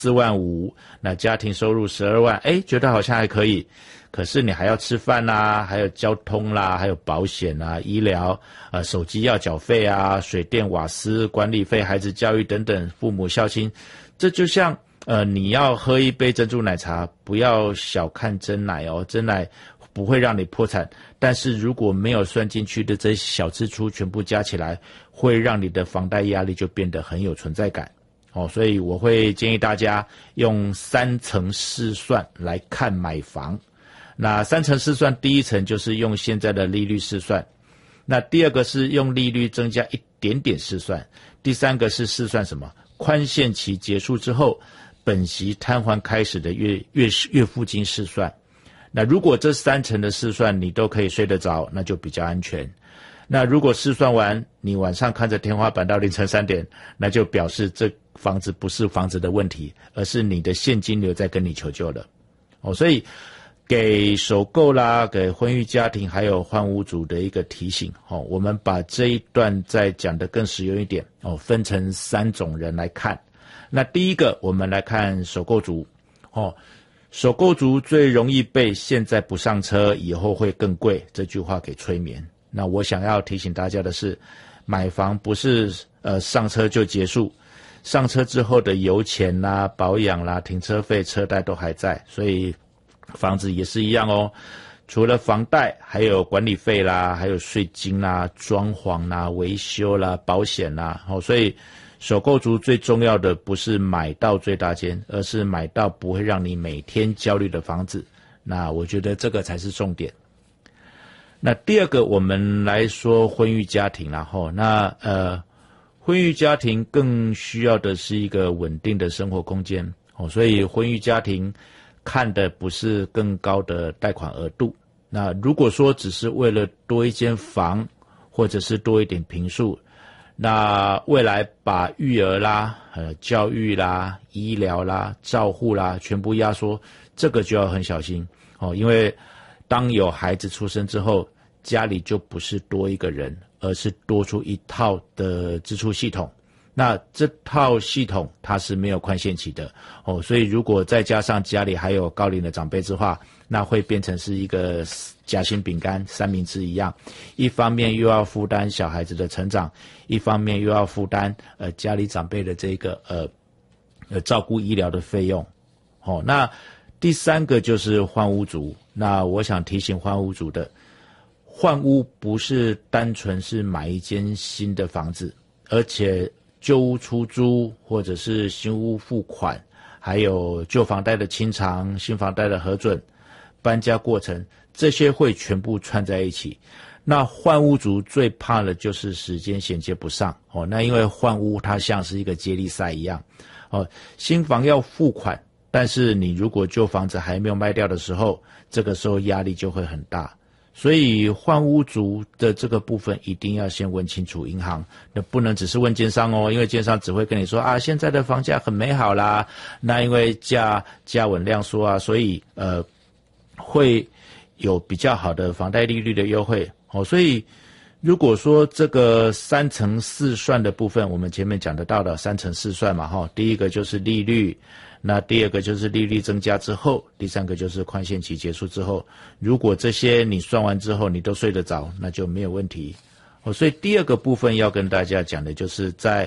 4.5万，那家庭收入12万，觉得好像还可以。可是你还要吃饭啦，还有交通啦，还有保险啦、医疗，手机要缴费啊，水电瓦斯管理费、孩子教育等等，父母孝亲，这就像你要喝一杯珍珠奶茶，不要小看珍奶哦，珍奶不会让你破产，但是如果没有算进去的这些小支出全部加起来，会让你的房贷压力就变得很有存在感。所以我会建议大家用3层试算来看买房。那3层试算，第一层就是用现在的利率试算，那第二个是用利率增加一点点试算，第三个是试算什么？宽限期结束之后，本息摊还开始的月付金试算。那如果这3层的试算你都可以睡得着，那就比较安全。那如果试算完，你晚上看着天花板到凌晨3点，那就表示这房子不是房子的问题，而是你的现金流在跟你求救了。所以给首购啦，给婚育家庭还有换屋族的一个提醒，我们把这一段再讲得更实用一点，分成3种人来看。那第一个，我们来看首购族，首购族最容易被现在不上车以后会更贵这句话给催眠。那我想要提醒大家的是，买房不是上车就结束，上车之后的油钱啦、保养啦、停车费、车贷都还在，所以房子也是一样哦。除了房贷，还有管理费啦，还有税金啦、装潢啦、维修啦、保险啦。所以首购族最重要的不是买到最大间，而是买到不会让你每天焦虑的房子。那我觉得这个才是重点。那第二个，我们来说婚育家庭啦。婚育家庭更需要的是一个稳定的生活空间。所以婚育家庭看的不是更高的贷款额度。那如果说只是为了多一间房，或者是多一点坪数，那未来把育儿啦、教育啦、医疗啦、照护啦全部压缩，这个就要很小心因为当有孩子出生之后，家里就不是多一个人，而是多出一套的支出系统。那这套系统它是没有宽限期的所以如果再加上家里还有高龄的长辈之话，那会变成是一个夹心饼干三明治一样，一方面又要负担小孩子的成长，一方面又要负担家里长辈的这个照顾医疗的费用那第三个就是换屋族。那我想提醒换屋族的，换屋不是单纯是买一间新的房子，而且旧屋出租或者是新屋付款，还有旧房贷的清偿、新房贷的核准、搬家过程，这些会全部串在一起。那换屋族最怕的就是时间衔接不上那因为换屋它像是一个接力赛一样新房要付款，但是你如果旧房子还没有卖掉的时候，这个时候压力就会很大。所以换屋族的这个部分一定要先问清楚银行，那不能只是问建商因为建商只会跟你说现在的房价很美好啦，那因为价稳量缩所以会有比较好的房贷利率的优惠所以如果说这个3层试算的部分，我们前面讲得到的3层试算嘛第一个就是利率，那第二个就是利率增加之后，第三个就是宽限期结束之后，如果这些你算完之后你都睡得着，那就没有问题所以第二个部分要跟大家讲的就是在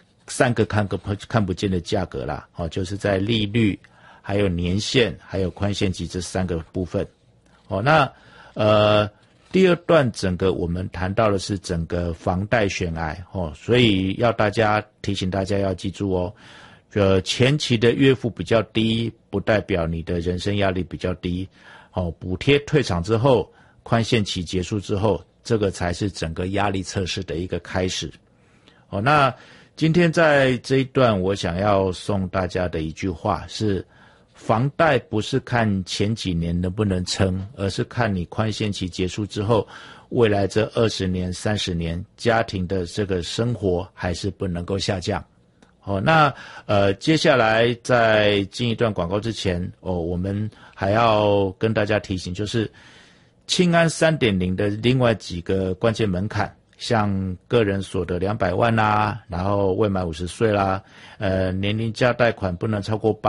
3个看不见的价格啦就是在利率还有年限还有宽限期这3个部分那第二段整个我们谈到的是整个房贷悬崖所以要提醒大家要记住前期的月付比较低，不代表你的人生压力比较低补贴退场之后，宽限期结束之后，这个才是整个压力测试的一个开始那今天在这一段我想要送大家的一句话是，房贷不是看前几年能不能撑，而是看你宽限期结束之后，未来这20年、30年家庭的这个生活还是不能够下降那接下来在进一段广告之前我们还要跟大家提醒，就是青安 3.0 的另外几个关键门槛， 像个人所得200万啦，然后未满50岁啦，年龄加贷款不能超过